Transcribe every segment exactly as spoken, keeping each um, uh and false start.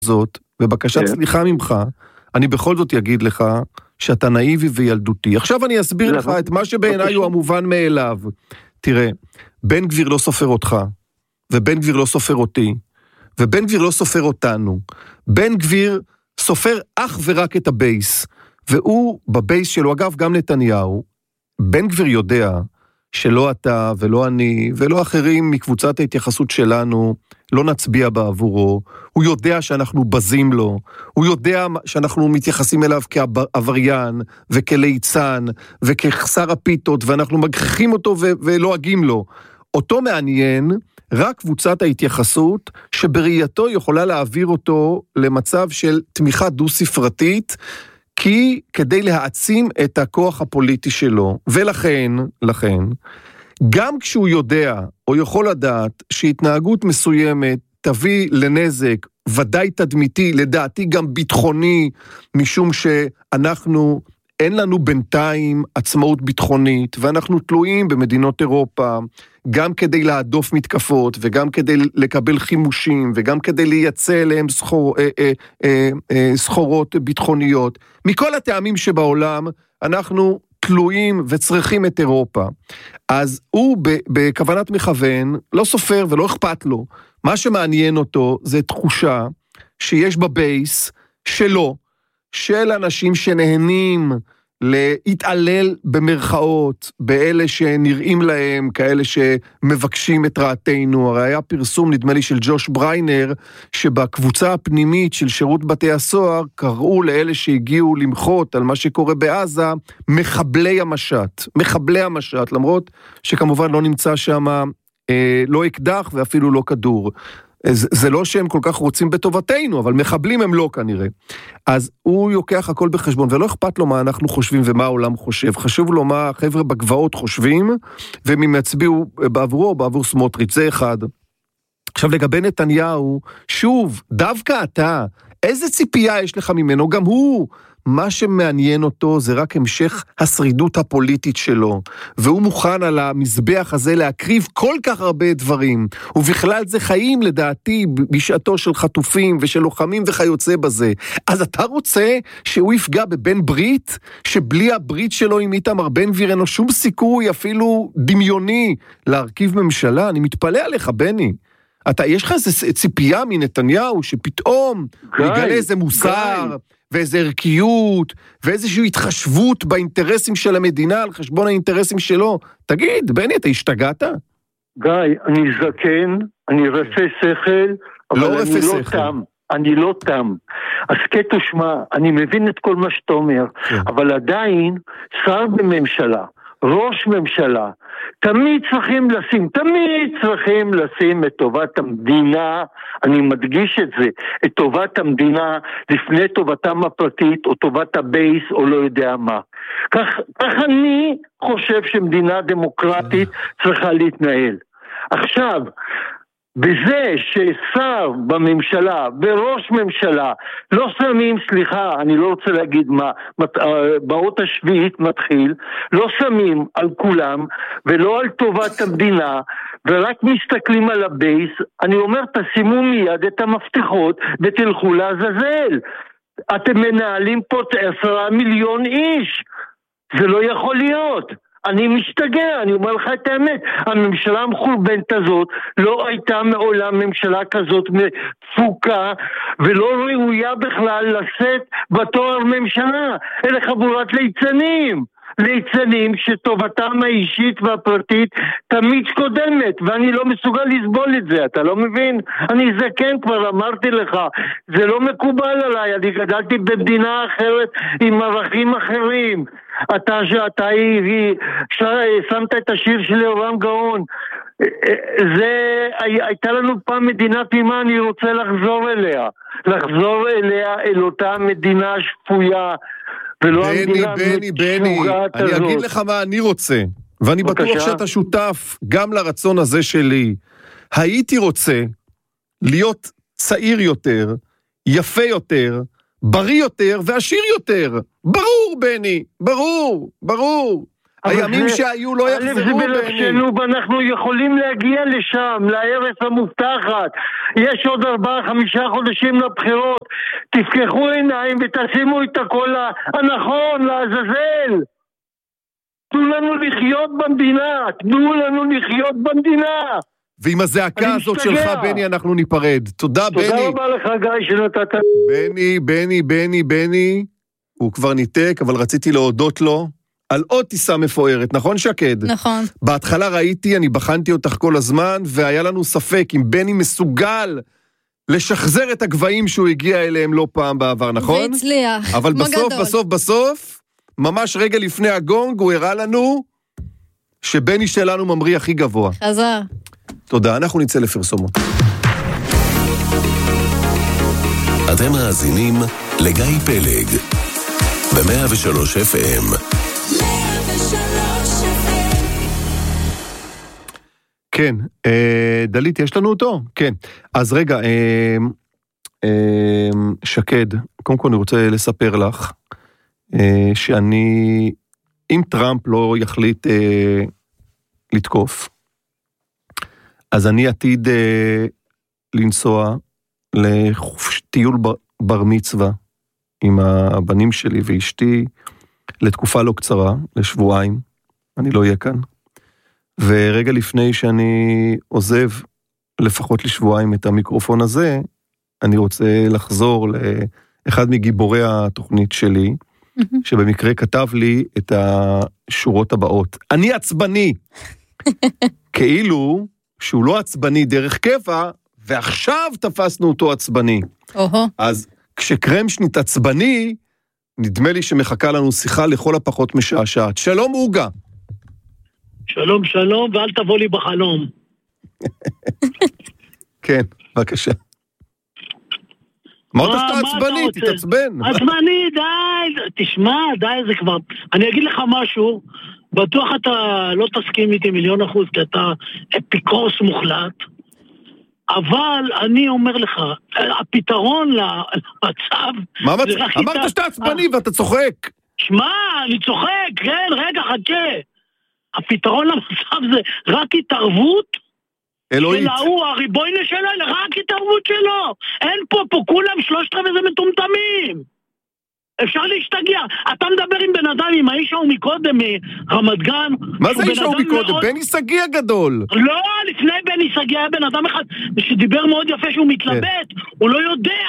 זאת, ובקשת סליחה ממך, אני בכל זאת אגיד לך שאתה נאיבי וילדותי. עכשיו אני אסביר לך את מה שבעיניי הוא המובן מאליו. תראה, בן גביר לא סופר אותך, ובן גביר לא סופר אותי, ובן גביר לא סופר אותנו. בן גביר סופר אך ורק את הבייס, והוא בבייס שלו, אגב גם נתניהו, בן גביר יודע שלא אתה ולא אני ולא אחרים מקבוצת ההתייחסות שלנו לא נצביע בעבורו, הוא יודע שאנחנו בזים לו, הוא יודע שאנחנו מתייחסים אליו כעבריין וכליצן וכחסר הפיתות, ואנחנו מגחיכים אותו ו- ולועגים לו. אותו מעניין רק קבוצת ההתייחסות שבראייתו יכולה להעביר אותו למצב של תמיכה דו-ספרתית, כי כדי להעצים את הכוח הפוליטי שלו, ולכן, לכן, גם כשהוא יודע, או יכול לדעת, שהתנהגות מסוימת תביא לנזק, ודאי תדמיתי, לדעתי גם ביטחוני, משום שאנחנו, אין לנו בינתיים עצמאות ביטחונית, ואנחנו תלויים במדינות אירופה, גם כדי להדוף מתקפות, וגם כדי לקבל חימושים, וגם כדי לייצא אליהם סחור, אה, אה, אה, אה, סחורות ביטחוניות. מכל הטעמים שבעולם, אנחנו תלויים וצריכים את אירופה. אז הוא בכוונת מכוון, לא סופר ולא אכפת לו. מה שמעניין אותו זה תחושה שיש בבייס שלו, של אנשים שנהנים להתעלל במרכאות, באלה שנראים להם, כאלה שמבקשים את רעתנו. הרי היה פרסום, נדמה לי, של ג'וש בריינר, שבקבוצה הפנימית של שירות בתי הסוהר, קראו לאלה שהגיעו למחות על מה שקורה בעזה, מחבלי המשט. מחבלי המשט, למרות שכמובן לא נמצא שם אה, לא אקדח ואפילו לא כדור. זה, זה לא שהם כל כך רוצים בטובתנו, אבל מחבלים הם לא כנראה. אז הוא יוקח הכל בחשבון, ולא אכפת לו מה אנחנו חושבים ומה העולם חושב. חשוב לו מה החבר'ה בגבעות חושבים, והם אם יצביעו בעבורו או בעבור סמוטריץ', זה אחד. עכשיו לגבי נתניהו, שוב, דווקא אתה, איזה ציפייה יש לך ממנו? גם הוא, מה שמעניין אותו זה רק המשך השרידות הפוליטית שלו, והוא מוכן על המזבח הזה להקריב כל כך הרבה דברים, ובכלל זה חיים לדעתי בשעתו של חטופים ושל לוחמים וכיוצא בזה. אז אתה רוצה שהוא יפגע בבן ברית, שבלי הברית שלו עם איתמר בן גביר אין לו שום סיכוי אפילו דמיוני להרכיב ממשלה? אני מתפלא עליך בני. אתה, יש לך איזו ציפייה מנתניהו שפתאום יגלה איזה מוסר ואיזו ערכיות ואיזושהי התחשבות באינטרסים של המדינה על חשבון האינטרסים שלו? תגיד, בני, אתה השתגעת? גיא, אני זקן, אני רפה שכל, אבל לא אני לא שכל. תם. אני לא תם. אז כתו שמה, אני מבין את כל מה שאתה אומר, אבל עדיין שר בממשלה, ראש ממשלה, תמיד צריכים לשים, תמיד צריכים לשים את טובת המדינה, אני מדגיש את זה, את טובת המדינה לפני טובתם הפרטית או טובת הבייס או לא יודע מה. כך, כך אני חושב שמדינה דמוקרטית צריכה להתנהל. עכשיו, בזה ששר בממשלה, בראש ממשלה, לא שמים, סליחה, אני לא רוצה להגיד מה, באות השביעית מתחיל, לא שמים על כולם, ולא על טובת המדינה, ורק מסתכלים על הבייס, אני אומר, תשימו מיד את המפתחות, ותלכו לעזאזל. אתם מנהלים פה עשרה מיליון איש, זה לא יכול להיות. אני משתגע, אני אומר לך את האמת, הממשלה המחורבנת הזאת לא הייתה מעולם ממשלה כזאת מפוקה ולא ראויה בכלל לשאת בתואר ממשלה, אלה חבורת ליצנים, ליצנים שטובתם האישית והפרטית תמיד קודמת, ואני לא מסוגל לסבול את זה, אתה לא מבין? אני זקן, כבר אמרתי לך, זה לא מקובל עליי, אני גדלתי במדינה אחרת עם ערכים אחרים. אתה שאתה שמת את השיר של יורם גאון, זה הייתה לנו פעם מדינה תמימה, אני רוצה לחזור אליה, לחזור אליה אל אותה מדינה שפויה, ולא בני, המדינה בני, בני, אני אגיד לך מה אני רוצה, ואני בטוח שאתה שותף גם לרצון הזה שלי. הייתי רוצה להיות צעיר יותר, יפה יותר, בריא יותר ועשיר יותר. ברור, בני, ברור, ברור. הימים שהיו לא יחזרו, בני. ואנחנו יכולים להגיע לשם, לארץ המובטחת. יש עוד ארבעה, חמישה חודשים לבחירות. תפקחו עיניים ותשימו את הכל הנכון, לעזאזל. תנו לנו לחיות במדינה, תנו לנו לחיות במדינה. ועם הזעקה הזאת שלך, בני, אנחנו ניפרד. תודה, בני. תודה רבה לך, גיא, שנתת. בני, בני, בני, בני, הוא כבר ניתק, אבל רציתי להודות לו על עוד טיסה מפוארת, נכון שקד? נכון. בהתחלה ראיתי, אני בחנתי אותך כל הזמן, והיה לנו ספק אם בני מסוגל לשחזר את הגבהים שהוא הגיע אליהם לא פעם בעבר, נכון? והצליח. אבל בסוף, בסוף, בסוף, ממש רגע לפני הגונג, הוא הראה לנו שבני שלנו ממריא הכי גבוה. חזר. תודה, אנחנו נצא לפרסומות. אתם מאזינים לגיא פלג, ב-מאה ושלוש אף אם. כן, אה, דלית, יש לנו אותו? כן. אז רגע, אה, אה, שקד, קודם כל אני רוצה לספר לך, אה, שאני, אם טראמפ לא יחליט אה, לתקוף, אז אני עתיד אה, לנסוע לטיול בר, בר מצווה עם הבנים שלי ואשתי, לתקופה לא קצרה, לשבועיים, אני לא אהיה כאן. ורגע לפני שאני עוזב לפחות לשבועיים את המיקרופון הזה, אני רוצה לחזור לאחד מגיבורי התוכנית שלי, שבמקרה כתב לי את השורות הבאות. אני עצבני! כאילו שהוא לא עצבני דרך קבע, ועכשיו תפסנו אותו עצבני. אז כשקרמשניט עצבני, נדמה לי שמחכה לנו שיחה לכל הפחות משעשעת. שלום אוגה. שלום שלום, ואל תבוא לי בחלום. כן, בבקשה. אמרת שאתה עצבני, תתעצבן. עצבני, די, תשמע, די, זה כבר... אני אגיד לך משהו, בטוח אתה לא תסכים איתי מיליון אחוז, כי אתה אפיקורס מוחלט, אבל אני אומר לך, הפתרון למצב... מה מצב? אמרת שאתה עצבני ואתה צוחק. שמע, אני צוחק, כן, רגע, חכה. הפתרון למצב זה רק התערבות אלוהית. של ההוא, הריבוינה שלו, רק התערבות שלו. אין פה, פה כולם שלושת רבעי זה מטומטמים. אפשר להשתגע. אתה מדבר עם בן אדם, עם האיש ההוא מקודם, מרמת גן. מה זה האיש ההוא מקודם? מאוד... בני סגי הגדול. לא, לפני בני סגי היה בן אדם אחד שדיבר מאוד יפה שהוא מתלבט. כן. הוא לא יודע.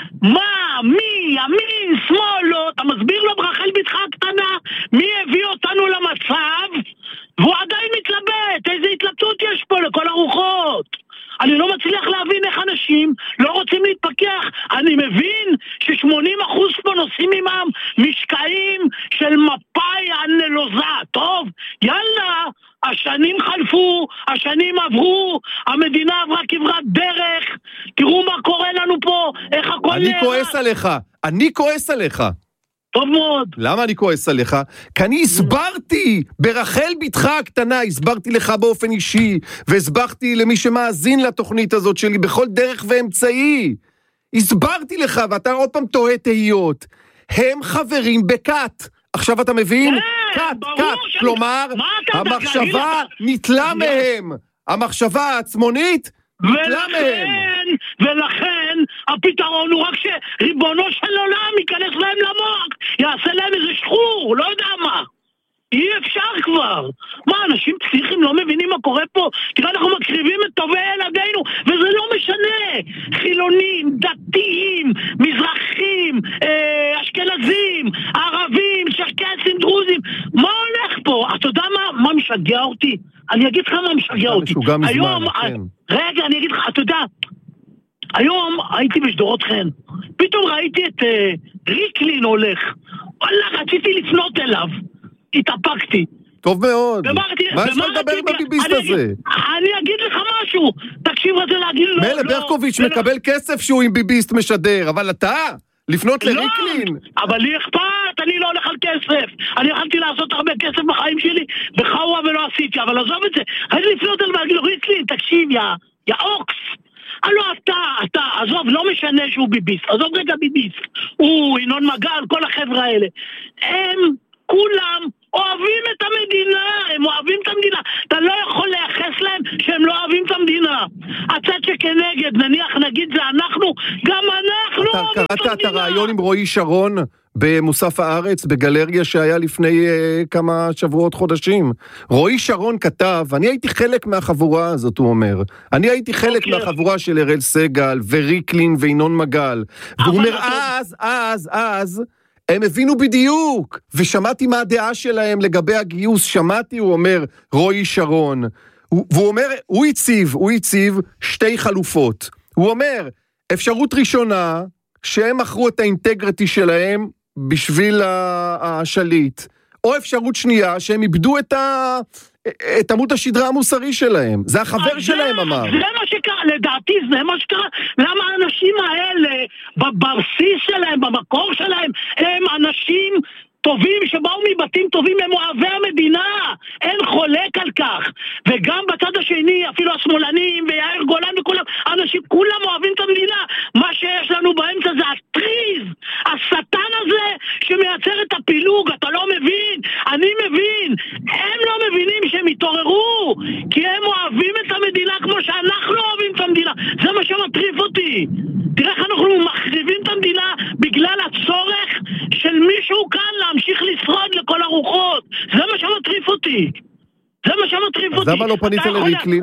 מה, מי, ימין, שמאל, לא. אתה מסביר לו ברחל בתך הקטנה, מי הביא אותנו למצב, והוא עדיין מתלבט. איזה התלבטות יש פה לכל הרוחות. אני לא מצליח להבין איך אנשים לא רוצים להתפקח. אני מבין ש-שמונים אחוז פה נוסעים עמם משקעים של מפאי הנלוזה. טוב, יאללה, השנים חלפו, השנים עברו, המדינה עברה כברת דרך, תראו מה קורה לנו פה, איך הכל אני נראה. כועס עליך, אני כועס עליך. טוב מאוד. למה אני כועס עליך? כי אני הסברתי ברחל בתך הקטנה, הסברתי לך באופן אישי, והסברתי למי שמאזין לתוכנית הזאת שלי בכל דרך ואמצעי. הסברתי לך, ואתה עוד פעם טועה תהיות. הם חברים בקאט. עכשיו אתה מבין? קאט, קאט. כלומר, המחשבה נתלה מהם. המחשבה העצמונית נתלה מהם. ולכן הפתרון הוא רק שריבונו של עולם ייכנס להם למוח, יעשה להם איזה שחור, לא יודע מה. אי אפשר כבר. מה, אנשים פסיכים לא מבינים מה קורה פה? תראה, אנחנו מקריבים את טובי ילדינו, וזה לא משנה. חילונים, דתיים, מזרחים, אה, אשכנזים, ערבים, צ'רקסים, דרוזים. מה הולך פה? אתה יודע מה, מה משגע אותי? אני אגיד לך מה משגע אותי. היום, רגע, אני אגיד לך, אתה יודע, היום הייתי בשדרות חן, פתאום ראיתי את אה, ריקלין הולך, וואלה, רציתי לפנות אליו, התאפקתי. טוב מאוד. ומרתי, מה יש לך לדבר עם הביביסט הזה? אני אגיד לך משהו, תקשיב רזה להגיד לו. מלא, ברקוביץ' מקבל כסף שהוא עם ביביסט משדר, אבל אתה, לפנות לריקלין. אבל לי אכפת, אני לא הולך על כסף. אני יכלתי לעשות הרבה כסף בחיים שלי, בחאווה ולא עשיתי, אבל עזוב את זה. הייתי לפנות אליו ולהגיד לו, ריקלין, תקשיב, יא אוקס. הלא אתה, אתה, עזוב, לא משנה שהוא ביביסט, עזוב רגע ביביסט, הוא, ינון מגל, כל החבר'ה האלה, הם כולם אוהבים את המדינה, הם אוהבים את המדינה. אתה לא יכול לייחס להם שהם לא אוהבים את המדינה. הצד שכנגד, נניח נגיד זה אנחנו, גם אנחנו אוהבים את המדינה. אתה קראת את הרעיון עם רועי שרון במוסף הארץ, בגלריה שהיה לפני uh, כמה שבועות חודשים. רועי שרון כתב, אני הייתי חלק מהחבורה הזאת, הוא אומר. אני הייתי חלק okay. מהחבורה של אראל סגל וריקלין וינון מגל. והוא אומר, אתה... אז, אז, אז, הם הבינו בדיוק, ושמעתי מה הדעה שלהם לגבי הגיוס, שמעתי, הוא אומר, רועי שרון. והוא אומר, הוא הציב, הוא הציב שתי חלופות. הוא אומר, אפשרות ראשונה, שהם מכרו את האינטגריטי שלהם בשביל השליט, או אפשרות שנייה, שהם איבדו את, ה... את עמוד השדרה המוסרי שלהם. זה החבר שלהם זה, אמר. זה מה שקרה, לדעתי זה מה שקרה. למה האנשים האלה, בבסיס שלהם, במקור שלהם, הם אנשים טובים שבאו מבתים טובים, הם אוהבי המדינה, אין חולק על כך. וגם בצד השני, אפילו השמאלנים ויאיר גולן וכולם, אנשים כולם אוהבים את המדינה. מה שיש לנו באמצע זה הטריז, השטן הזה שמייצר את הפילוג. אתה לא מבין, אני מבין. הם לא מבינים שהם התעוררו, כי הם אוהבים את המדינה כמו שאנחנו אוהבים את המדינה. זה מה שמטריף אותי. תראה איך אנחנו מחריבים את המדינה בגלל הצורך של מישהו כאן להמשיך לשרוד לכל הרוחות. זה מה שמטריף אותי. זה מה שמטריף אותי. אז למה לא פנית לריקלין?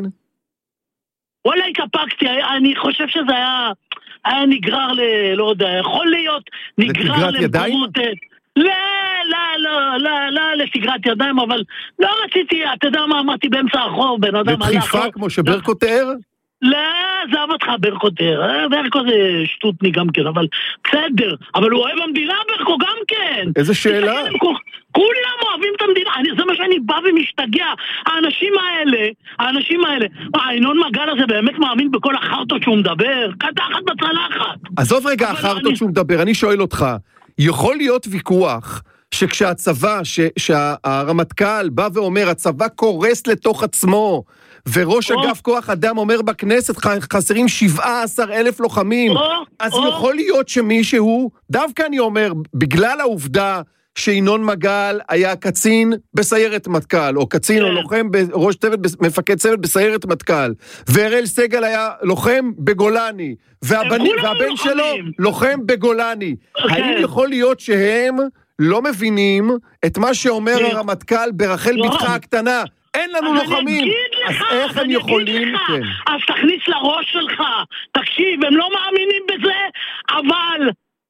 וואלה, התאפקתי. אני חושב שזה היה היה נגרר ל... לא יודע, יכול להיות נגרר למקומות... לא, לא, לא, לא, לא, לסגרת ידיים, אבל לא רציתי, אתה יודע מה אמרתי באמצע הרחוב, בן אדם הלך... ודחיפה כמו שברקו תיאר? לא, זה אהב אותך ברקו תיאר, ברקו זה שטוטני גם כן, אבל בסדר, אבל הוא אוהב המדינה ברקו גם כן. איזה שאלה? כולם אוהבים את המדינה, זה מה שאני בא ומשתגע, האנשים האלה, האנשים האלה, ינון מגל הזה באמת מאמין בכל החרטות שהוא מדבר, קדחת בצלחת. עזוב רגע החרטות שהוא מדבר, אני שואל אותך, יכול להיות ויכוח שכשהצבא, שהרמטכ"ל בא ואומר, הצבא קורס לתוך עצמו, וראש אגף כוח אדם אומר בכנסת, חסרים שבעה עשר אלף לוחמים, אז יכול להיות שמישהו, דווקא אני אומר, בגלל העובדה שינון מגל היה קצין בסיירת מטכ"ל, או קצין או לוחם בראש צוות, מפקד צוות בסיירת מטכ"ל, ואראל סגל היה לוחם בגולני, והבן שלו לוחם בגולני. האם יכול להיות שהם לא מבינים את מה שאומר הרמטכ"ל ברחל בתך הקטנה? אין לנו לוחמים, אז איך הם יכולים? אז תכניס לראש שלך, תקשיב, הם לא מאמינים בזה, אבל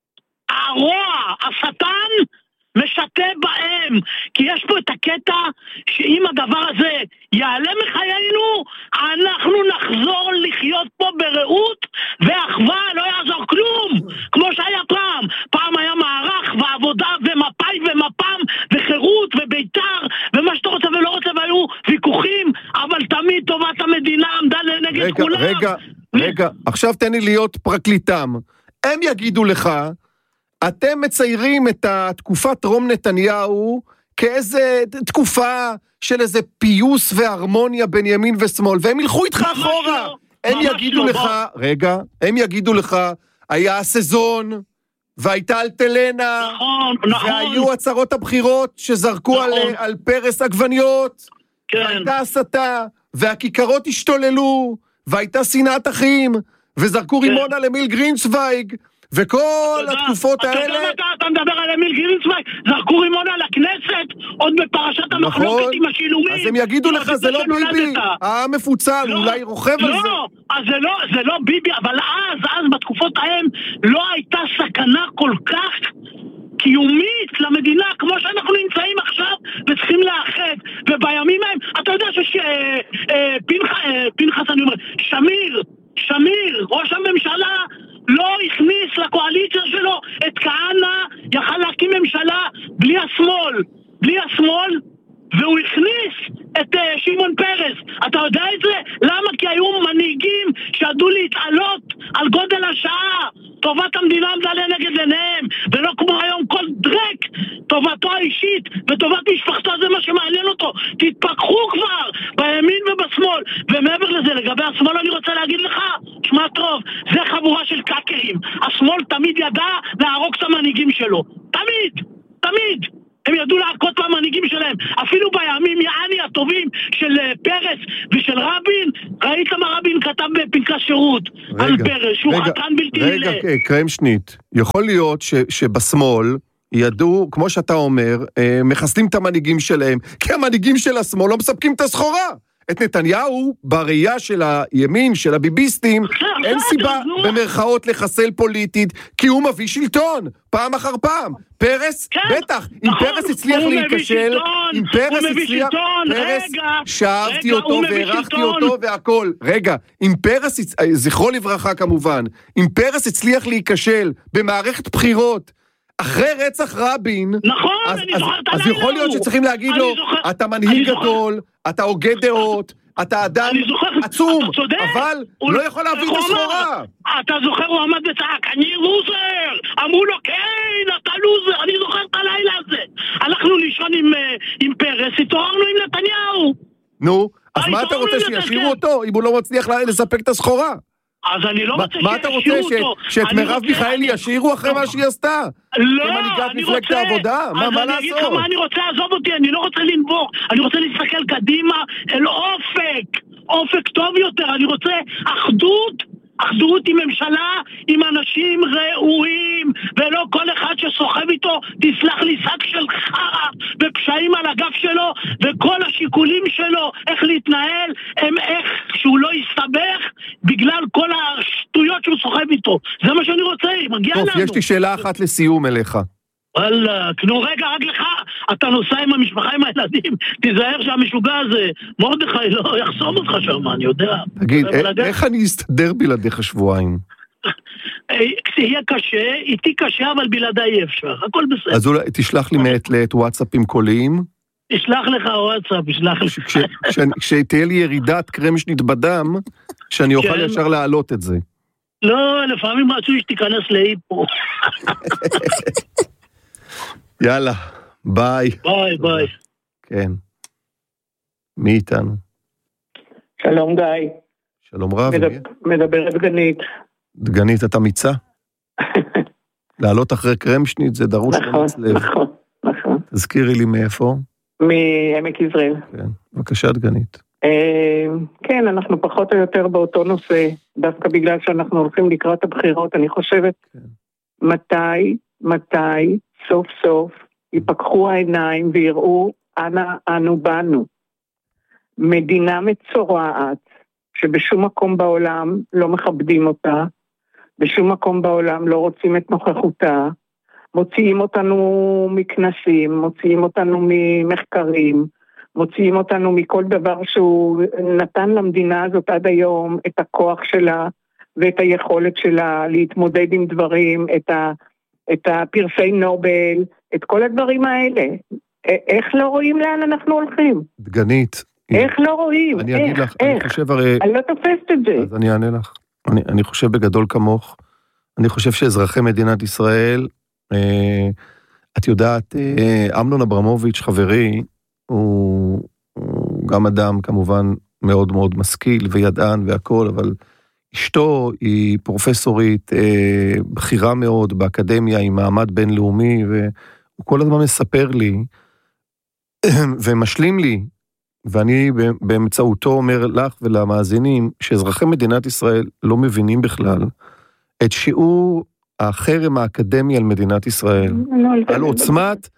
הרוע, השטן, משתה בהם, כי יש פה את הקטע שאם הדבר הזה יעלה מחיינו, אנחנו נחזור לחיות פה ברעות ואחווה, לא יעזור כלום, כמו שהיה פעם. פעם היה מערך ועבודה ומפאי ומפ"ם וחירות וביתר ומה שאתה רוצה ולא רוצה, והיו ויכוחים, אבל תמיד טובת המדינה עמדה לנגד רגע, כולם. רגע, ו... רגע, עכשיו תן לי להיות פרקליטם. הם יגידו לך, אתם מציירים את התקופת רום נתניהו כאיזה תקופה של איזה פיוס והרמוניה בין ימין ושמאל, והם ילכו איתך אחורה. לא, הם יגידו לא, לך, בוא. רגע, הם יגידו לך, היה הסזון, והייתה אלטלנה, נכון, נכון. והיו הצהרות הבחירות שזרקו נכון. על, על פרס עגבניות, כן. והייתה הסתה, והכיכרות השתוללו, והייתה שנאת אחים, וזרקו כן. רימון על אמיל גרינצוויג, וכל התקופות האלה... אתה יודע מה אתה מדבר על אמיל גרינצוויג? זרקו רימון על הכנסת, עוד בפרשת המחלוקת עם השילומים. אז הם יגידו לך, זה לא ביבי, העם מפוצל, אולי רוכב על זה. לא, אז זה לא ביבי, אבל אז, אז בתקופות ההם, לא הייתה סכנה כל כך קיומית למדינה, כמו שאנחנו נמצאים עכשיו, וצריכים לאחד. ובימים ההם, אתה יודע שפנחס, אני אומר, שמיר, שמיר, ראש הממשלה, לא הכניס לקואליציה שלו את כהנא, יכל להקים ממשלה בלי השמאל, בלי השמאל, והוא הכניס את uh, שמעון פרס. אתה יודע את זה? למה? כי היו מנהיגים שידעו להתעלות על גודל השעה. טובת המדינה עמדה לנגד עיניהם, ולא כמו היום כל דרק, טובתו האישית וטובת משפחתו, זה מה שמעניין אותו. תתפקחו כבר בימין ובשמאל. ומעבר לזה, לגבי השמאל אני רוצה להגיד לך, שמע טוב, זה חבורה של קאקרים. השמאל תמיד ידע להרוג את המנהיגים שלו. תמיד, תמיד. הם ידעו להכות במנהיגים שלהם, אפילו בימים יעני הטובים של פרס ושל רבין. ראית מה רבין כתב בפנקס שירות על פרס, שהוא חתן בלתי נלאה. רגע, קרם שנית, יכול להיות ש, שבשמאל ידעו, כמו שאתה אומר, מחסלים את המנהיגים שלהם, כי המנהיגים של השמאל לא מספקים את הסחורה. את נתניהו, בראייה של הימין, של הביביסטים, אין סיבה במרכאות לחסל פוליטית, כי הוא מביא שלטון, פעם אחר פעם. פרס, בטח, אם פרס הצליח להיכשל, אם פרס הצליח, פרס, שאהבתי אותו והערכתי אותו והכל. רגע, אם פרס, זכרו לברכה כמובן, אם פרס הצליח להיכשל במערכת בחירות, אחרי רצח רבין, נכון, אז, אני אז, זוכר את אז הלילה יכול להיות הוא. שצריכים להגיד אני לו, זוכר, אתה מנהיג גדול, אתה הוגה דעות, אתה אדם זוכר, עצום, אתה צודק, אבל הוא, לא יכול להביא את הסחורה. אתה זוכר, הוא עמד וצעק, אני לוזר, אמרו לו, כן, אתה לוזר, אני זוכר את הלילה הזה. הלכנו לישון עם, עם פרס, התעוררנו עם נתניהו. נו, אז מה אתה רוצה שישאירו אותו, אם הוא לא מצליח לספק את הסחורה? אז אני לא רוצה שישאירו אותו. מה אתה רוצה, שאת מירב מיכאלי ישאירו אחרי מה שהיא עשתה? לא, כמנהיגת אני מפלגת רוצה, העבודה, מה, מה אז אני אגיד לך לעשות? מה אני רוצה, עזוב אותי, אני לא רוצה לנבור, אני רוצה להסתכל קדימה אל אופק, אופק טוב יותר, אני רוצה אחדות, אחדות עם ממשלה, עם אנשים ראויים, ולא כל אחד שסוחב איתו, תסלח לי, שק של חרה, ופשעים על הגב שלו, וכל השיקולים שלו, איך להתנהל, הם איך שהוא לא יסתבך, בגלל כל השטויות שהוא סוחב איתו. זה מה שאני רוצה, מגיע טוב, לנו. טוב, יש לי שאלה אחת לסיום אליך. וואלה, נו רגע, רק לך, אתה נוסע עם המשפחה, עם הילדים, תיזהר שהמשוגע הזה, מרדכי לא יחסום אותך שם, אני יודע. תגיד, איך אני אסתדר בלעדיך שבועיים? יהיה קשה, איתי קשה, אבל בלעדיי אי אפשר, הכל בסדר. אז אולי תשלח לי מעת לעת וואטסאפים קוליים? תשלח לך וואטסאפ, תשלח לך. כשתהיה לי ירידת קרמשנית בדם, שאני אוכל ישר להעלות את זה. לא, לפעמים רצוי שתיכנס להיפו. יאללה, ביי. ביי, ביי. כן. מי איתנו? שלום גיא. שלום רב. מדברת דגנית. דגנית, אתה מיצה? לעלות אחרי קרמשנית זה דרוש אומץ לב. נכון, נכון. תזכירי לי מאיפה? מעמק יזרעאל. כן, בבקשה דגנית. כן, אנחנו פחות או יותר באותו נושא, דווקא בגלל שאנחנו הולכים לקראת הבחירות, אני חושבת, מתי, מתי, סוף סוף, ייפקחו העיניים ויראו אנה אנו בנו. מדינה מצורעת, שבשום מקום בעולם לא מכבדים אותה, בשום מקום בעולם לא רוצים את נוכחותה, מוציאים אותנו מכנסים, מוציאים אותנו ממחקרים, מוציאים אותנו מכל דבר שהוא נתן למדינה הזאת עד היום, את הכוח שלה ואת היכולת שלה להתמודד עם דברים, את, ה, את הפרסי נובל, את כל הדברים האלה. איך לא רואים לאן אנחנו הולכים? דגנית. איך לא רואים? אני איך, אגיד לך, איך? אני חושב הרי... אני לא תופסת את זה. אז אני אענה לך. אני, אני חושב בגדול כמוך, אני חושב שאזרחי מדינת ישראל, אה, את יודעת, אה, אמנון אברמוביץ' חברי, הוא, הוא גם אדם כמובן מאוד מאוד משכיל וידען והכל, אבל אשתו היא פרופסורית אה, בכירה מאוד באקדמיה עם מעמד בינלאומי, והוא כל הזמן מספר לי, ומשלים לי, ואני באמצעותו אומר לך ולמאזינים, שאזרחי מדינת ישראל לא מבינים בכלל את שיעור החרם האקדמי על מדינת ישראל, על עוצמת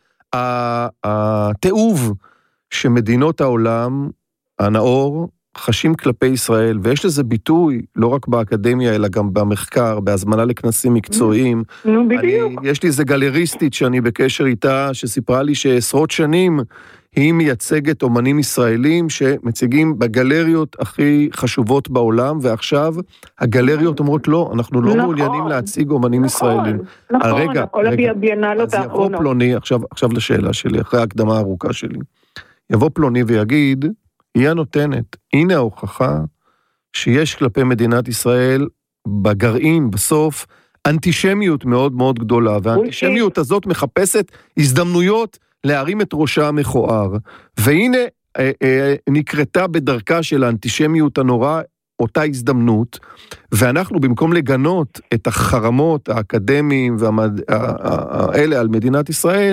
התיעוב שמדינות העולם הנאור חשים כלפי ישראל, ויש לזה ביטוי לא רק באקדמיה, אלא גם במחקר, בהזמנה לכנסים מקצועיים. נו, בדיוק. אני, יש לי איזה גלריסטית שאני בקשר איתה, שסיפרה לי שעשרות שנים היא מייצגת אומנים ישראלים שמציגים בגלריות הכי חשובות בעולם, ועכשיו הגלריות אומרות לא, אנחנו לא נכון, מעוניינים להציג אומנים נכון, ישראלים. נכון, רגע, כל רגע, הביאנלות אז יבוא האחרונות. פלוני, עכשיו, עכשיו לשאלה שלי, אחרי ההקדמה הארוכה שלי, יבוא פלוני ויגיד, היא הנותנת, הנה ההוכחה שיש כלפי מדינת ישראל בגרעין, בסוף, אנטישמיות מאוד מאוד גדולה, והאנטישמיות הזאת מחפשת הזדמנויות להרים את ראשה המכוער, והנה אה, אה, נקרתה בדרכה של האנטישמיות הנורא אותה הזדמנות, ואנחנו במקום לגנות את החרמות האקדמיים והאלה על מדינת ישראל,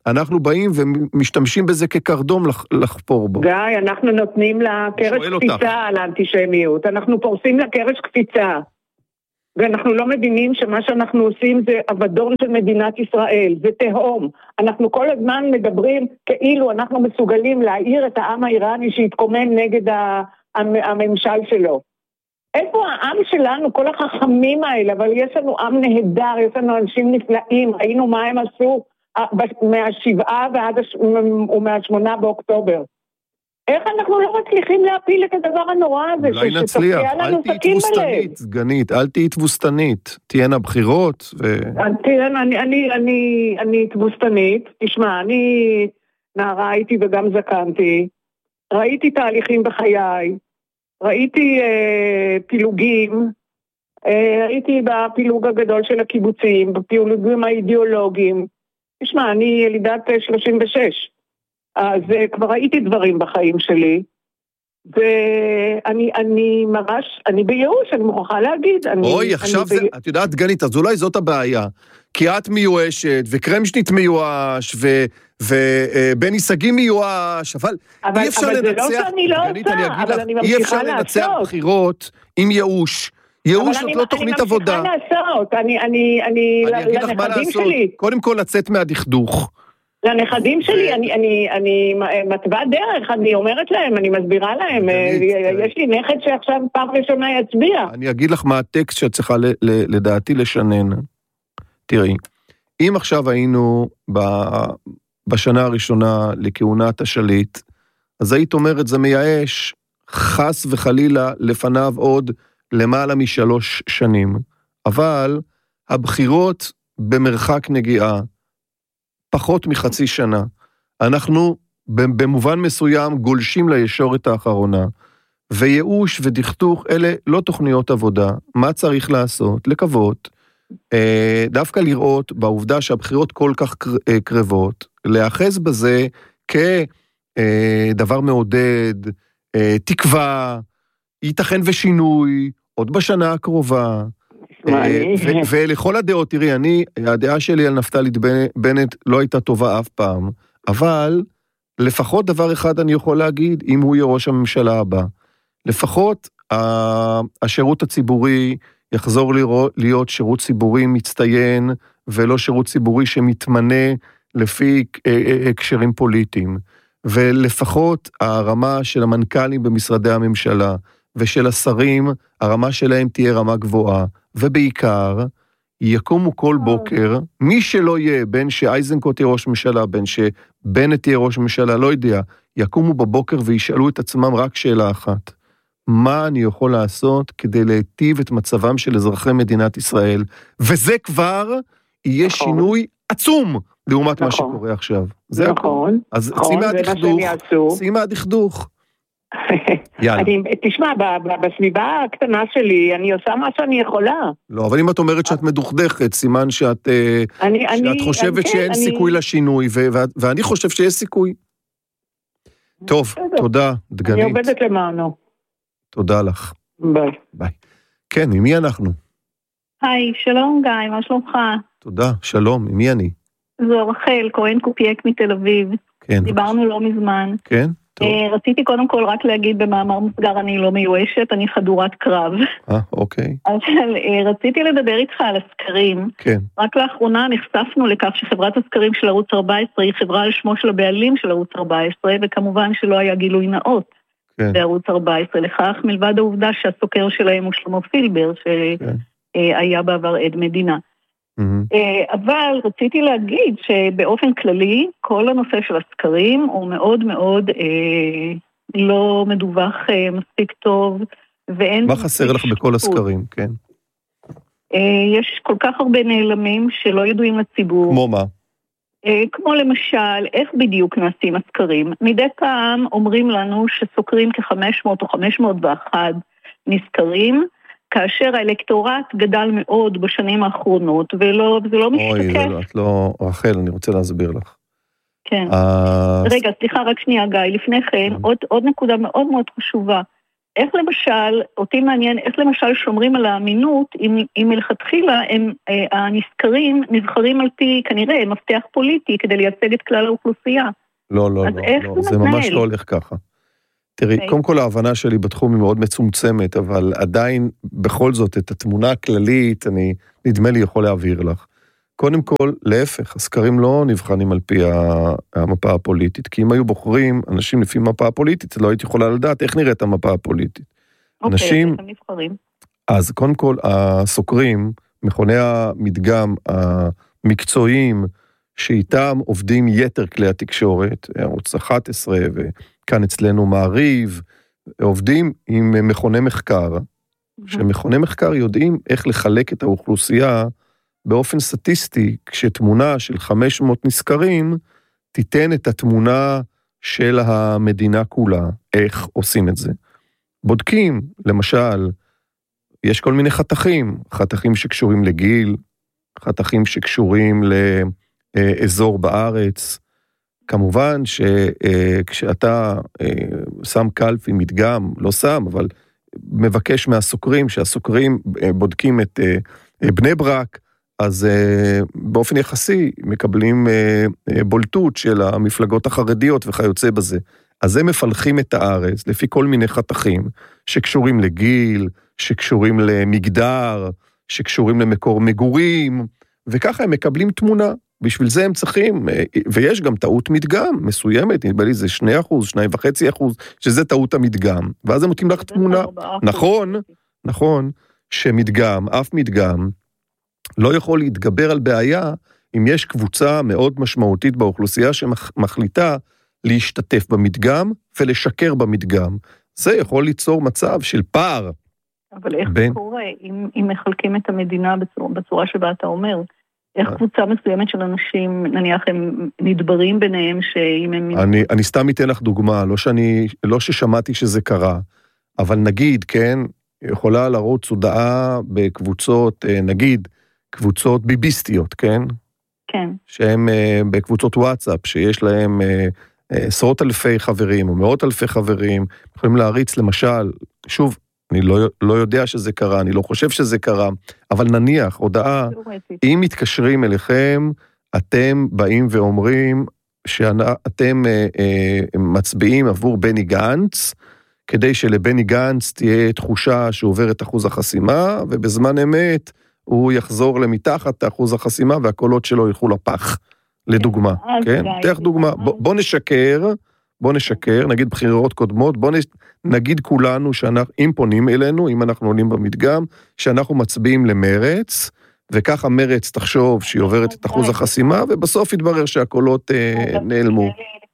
אנחנו באים ומשתמשים בזה כקרדום לחפור בו. גיא, אנחנו נותנים לה קרש קפיצה על האנטישמיות, אנחנו פורסים לה קרש קפיצה, ואנחנו לא מבינים שמה שאנחנו עושים זה אבדון של מדינת ישראל, זה תהום. אנחנו כל הזמן מדברים כאילו אנחנו מסוגלים להעיר את העם האיראני שהתקומם נגד הממשל שלו. איפה העם שלנו, כל החכמים האלה, אבל יש לנו עם נהדר, יש לנו אנשים נפלאים, ראינו מה הם עשו מהשבעה ועד ומהשמונה באוקטובר. איך אנחנו לא מצליחים להפיל את הדבר הנורא הזה? אולי נצליח, אל תהי תבוסתנית, סגנית, אל תהי תבוסתנית, תהיינה בחירות ו... תראה, אני, אני, אני, אני תבוסתנית, תשמע, אני נערה הייתי וגם זקנתי, ראיתי תהליכים בחיי, ראיתי אה, פילוגים, אה, ראיתי בפילוג הגדול של הקיבוצים, בפילוגים האידיאולוגיים. תשמע, אני ילידת שלושים ושש, אז אה, כבר ראיתי דברים בחיים שלי, ואני אני ממש, אני בייאוש, אני מוכרחה להגיד. אני, אוי, אני עכשיו בי... זה, את יודעת דגנית, אז אולי זאת הבעיה, כי את מיואשת, וקרמשנית מיואש, ו... ובני סגי מיואש, אבל, אבל אי אפשר אבל לנצח, זה לא שאני לא דגנית, עושה, אני אבל לך, אני אי אפשר ממשיכה לנצח לעשות. בחירות עם ייאוש. ייאוש זאת לא תוכנית עבודה. אני ממשיכה לעשות, אני, אני, אני, אני אגיד לך מה לעשות, קודם כל לצאת מהדכדוך. לנכדים שלי, אני, אני, אני מטבע דרך, אני אומרת להם, אני מסבירה להם, יש לי נכד שעכשיו פעם ראשונה יצביע. אני אגיד לך מה הטקסט שאת צריכה לדעתי לשנן. תראי, אם עכשיו היינו בשנה הראשונה לכהונת השליט, אז היית אומרת, זה מייאש, חס וחלילה לפניו עוד למעלה משלוש שנים. אבל הבחירות במרחק נגיעה, פחות מחצי שנה. אנחנו במובן מסוים גולשים לישורת האחרונה, וייאוש ודכתוך אלה לא תוכניות עבודה. מה צריך לעשות? לקוות, דווקא לראות בעובדה שהבחירות כל כך קרבות, להאחז בזה כדבר מעודד, תקווה, ייתכן ושינוי, עוד בשנה הקרובה, ולכל הדעות, תראי, אני, הדעה שלי על נפתלי בנט לא הייתה טובה אף פעם, אבל לפחות דבר אחד אני יכול להגיד, אם הוא יהיה ראש הממשלה הבא, לפחות השירות הציבורי יחזור להיות שירות ציבורי מצטיין, ולא שירות ציבורי שמתמנה לפי הקשרים פוליטיים, ולפחות הרמה של המנכ"לים במשרדי הממשלה, ושל השרים, הרמה שלהם תהיה רמה גבוהה, ובעיקר, יקומו כל בוקר, מי שלא יהיה, בין שאייזנקוט יהיה ראש ממשלה, בין שבנט יהיה ראש ממשלה, לא יודע, יקומו בבוקר וישאלו את עצמם רק שאלה אחת. מה אני יכול לעשות כדי להיטיב את מצבם של אזרחי מדינת ישראל? וזה כבר יהיה נכון. שינוי עצום, לעומת נכון. מה שקורה עכשיו. זה נכון. אז נכון. שימה הדכדוך, שימה הדכדוך. אני, תשמע, בסביבה הקטנה שלי, אני עושה מה שאני יכולה. לא, אבל אם את אומרת שאת מדוכדכת, סימן שאת, אני, שאת אני, חושבת אני, שאין אני... סיכוי לשינוי, ו- ו- ואני חושב שיש סיכוי. טוב, בסדר. תודה, דגנית. אני עובדת למענו. תודה לך. ביי. ביי. כן, עם מי אנחנו? היי, שלום גיא, מה שלומך? תודה, שלום, עם מי אני? זו רחל, כהן קופייק מתל אביב. כן. דיברנו לא מזמן. כן? טוב. רציתי קודם כל רק להגיד במאמר מוסגר, אני לא מיואשת, אני חדורת קרב. אה, אוקיי. אבל רציתי לדבר איתך על הסקרים. כן. רק לאחרונה נחשפנו לכך שחברת הסקרים של ערוץ ארבע עשרה היא חברה על שמו של הבעלים של ערוץ ארבע עשרה, וכמובן שלא היה גילוי נאות כן. בערוץ ארבע עשרה לכך, מלבד העובדה שהסוקר שלהם הוא שלמה פילבר, שהיה כן. בעבר עד מדינה. Mm-hmm. אבל רציתי להגיד שבאופן כללי כל הנושא של הסקרים הוא מאוד מאוד אה, לא מדווח אה, מספיק טוב ואין... מה חסר לך בכל הסקרים? כן. אה, יש כל כך הרבה נעלמים שלא ידועים לציבור. כמו מה? אה, כמו למשל, איך בדיוק נעשים הסקרים? מדי פעם אומרים לנו שסוקרים כ-חמש מאות או חמש מאות ואחת נסקרים, כאשר האלקטורט גדל מאוד בשנים האחרונות, ולא, וזה לא משתקף. אוי, זה לא, את לא, רחל, אני רוצה להסביר לך. כן. רגע, סליחה, רק שנייה, גיא, לפני כן, עוד, עוד נקודה מאוד מאוד חשובה. איך למשל, אותי מעניין, איך למשל שומרים על האמינות, אם, אם מלכתחילה הם, אה, הנזכרים נבחרים על פי, כנראה, מפתח פוליטי, כדי לייצג את כלל האוכלוסייה. לא, לא, לא, לא, זה ממש לא הולך ככה. תראי, okay. קודם כל ההבנה שלי בתחום היא מאוד מצומצמת, אבל עדיין, בכל זאת, את התמונה הכללית, אני, נדמה לי, יכול להעביר לך. קודם כל, להפך, הסקרים לא נבחנים על פי המפה הפוליטית, כי אם היו בוחרים אנשים לפי מפה הפוליטית, לא הייתי יכולה לדעת איך נראית המפה הפוליטית. אוקיי, אנשים, איך הם נבחרים? אז קודם כל, הסוקרים, מכוני המדגם המקצועיים, שאיתם עובדים יתר כלי התקשורת, ערוץ אחת עשרה, וכאן אצלנו מעריב, עובדים עם מכוני מחקר, שמכוני מחקר יודעים איך לחלק את האוכלוסייה, באופן סטטיסטי, כשתמונה של חמש מאות נזכרים, תיתן את התמונה של המדינה כולה. איך עושים את זה? בודקים, למשל, יש כל מיני חתכים, חתכים שקשורים לגיל, חתכים שקשורים לאזור בארץ. כמובן שכשאתה שם קלפי מדגם, לא שם, אבל מבקש מהסוקרים, שהסוקרים בודקים את בני ברק, אז uh, באופן יחסי מקבלים uh, uh, בולטות של המפלגות החרדיות וכיוצא בזה. אז הם מפלחים את הארץ לפי כל מיני חתכים שקשורים לגיל, שקשורים למגדר, שקשורים למקור מגורים, וככה הם מקבלים תמונה. בשביל זה הם צריכים, uh, ויש גם טעות מדגם מסוימת, נדמה לי זה שני אחוז, שניים וחצי אחוז, שזה טעות המדגם. ואז הם נותנים לך תמונה. נכון, נכון, שמדגם, אף מדגם, לא יכול להתגבר על בעיה אם יש קבוצה מאוד משמעותית באוכלוסייה שמחליטה להשתתף במדגם ולשקר במדגם. זה יכול ליצור מצב של פער. אבל איך בין... זה קורה אם, אם מחלקים את המדינה בצורה, בצורה שבה אתה אומר? איך קבוצה מסוימת של אנשים, נניח הם נדברים ביניהם שאם הם... אני, אני סתם אתן לך דוגמה, לא, שאני, לא ששמעתי שזה קרה, אבל נגיד, כן, יכולה לרוץ הודעה בקבוצות, נגיד, קבוצות ביביסטיות, כן? כן. שהן uh, בקבוצות וואטסאפ, שיש להם uh, עשרות אלפי חברים, או מאות אלפי חברים, יכולים להריץ למשל, שוב, אני לא, לא יודע שזה קרה, אני לא חושב שזה קרה, אבל נניח, הודעה, אם מתקשרים אליכם, אתם באים ואומרים, שאתם uh, uh, מצביעים עבור בני גנץ, כדי שלבני גנץ תהיה תחושה שעובר את אחוז החסימה, ובזמן אמת, הוא יחזור למתחת אחוז החסימה, והקולות שלו ילכו לפח, לדוגמה, כן? תך דוגמה, בוא נשקר, בוא נשקר, נגיד בחירות קודמות, בוא נגיד כולנו, אם פונים אלינו, אם אנחנו עולים במדגם, שאנחנו מצביעים למרץ, וככה מרץ תחשוב שהיא עוברת את אחוז החסימה, ובסוף יתברר שהקולות נעלמו.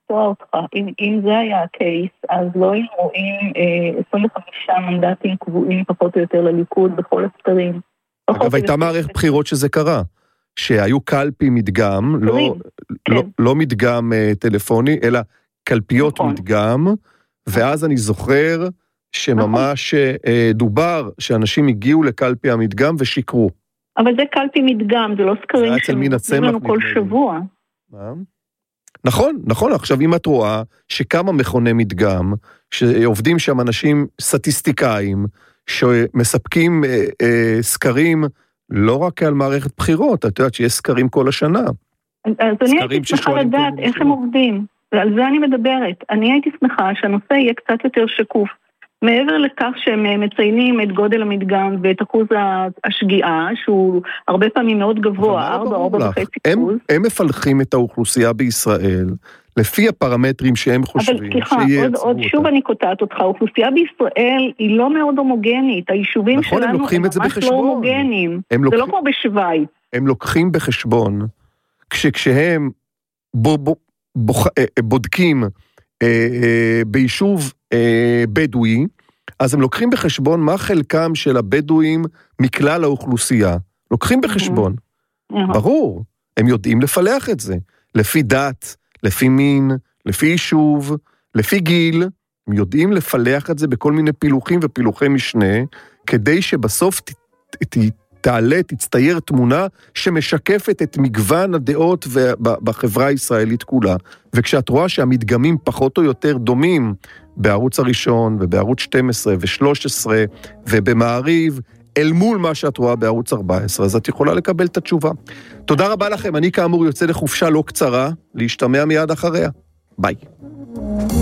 אם זה היה הקייס, אז לא היינו רואים עשרים וחמישה מנדטים קבועים פחות או יותר לליכוד בכל הסקרים. אגב, הייתה מערכת בחירות שזה קרה, שהיו קלפי מדגם, לא, לא, לא מדגם טלפוני, אלא קלפיות מדגם, ואז אני זוכר שממש דובר שאנשים הגיעו לקלפי המדגם ושיקרו. אבל זה קלפי מדגם, זה לא סקרים שנותנים לנו כל שבוע. נכון, נכון, עכשיו אם את רואה שכמה מכוני מדגם, שעובדים שם אנשים סטטיסטיקאים, שמספקים אה, אה, סקרים לא רק על מערכת בחירות, את יודעת שיש סקרים כל השנה. אז אני הייתי שמחה לדעת איך הם עובדים, ועל זה אני מדברת. אני הייתי שמחה שהנושא יהיה קצת יותר שקוף. מעבר לכך שהם מציינים את גודל המדגם ואת אחוז השגיאה, שהוא הרבה פעמים מאוד גבוה, ארבע, ארבע וחצי אחוז. הם מפלחים את האוכלוסייה בישראל, לפי הפרמטרים שהם חושבים. אבל סליחה, עוד, עוד שוב אני קוטעת אותך, האוכלוסייה בישראל היא לא מאוד הומוגנית, היישובים נכון, שלנו הם, הם ממש לא הומוגנים, זה לוקחים, לא כמו בשוויץ. הם לוקחים בחשבון, כשהם בודקים ביישוב בדואי, אז הם לוקחים בחשבון מה חלקם של הבדואים מכלל האוכלוסייה. לוקחים בחשבון. ברור, הם יודעים לפלח את זה. לפי דת, לפי מין, לפי יישוב, לפי גיל, הם יודעים לפלח את זה בכל מיני פילוחים ופילוחי משנה, כדי שבסוף ת, ת, תעלה, תצטייר תמונה שמשקפת את מגוון הדעות בחברה הישראלית כולה. וכשאת רואה שהמדגמים פחות או יותר דומים בערוץ הראשון ובערוץ שתים עשרה ו-שלוש עשרה ובמעריב, אל מול מה שאת רואה בערוץ ארבע עשרה, אז את יכולה לקבל את התשובה. תודה רבה לכם, אני כאמור יוצא לחופשה לא קצרה, להשתמע מיד אחריה. ביי.